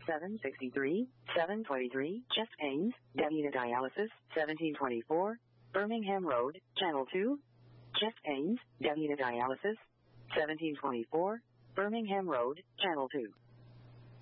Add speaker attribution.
Speaker 1: 763, 723, chest pains, W to dialysis, 1724, Birmingham Road, Channel 2, chest pains, W to dialysis, 1724, Birmingham Road, Channel 2.